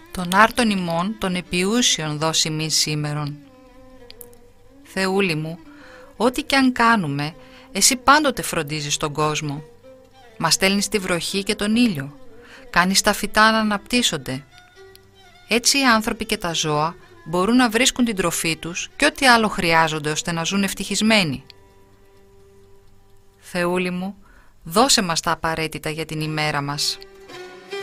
Τον άρτον ημών των επιούσιων δώσει ημίν σήμερον. Θεούλη μου, ό,τι κι αν κάνουμε, εσύ πάντοτε φροντίζεις τον κόσμο. Μας στέλνεις τη βροχή και τον ήλιο, κάνεις τα φυτά να αναπτύσσονται. Έτσι οι άνθρωποι και τα ζώα μπορούν να βρίσκουν την τροφή τους και ό,τι άλλο χρειάζονται ώστε να ζουν ευτυχισμένοι. Θεούλη μου, δώσε μας τα απαραίτητα για την ημέρα μας.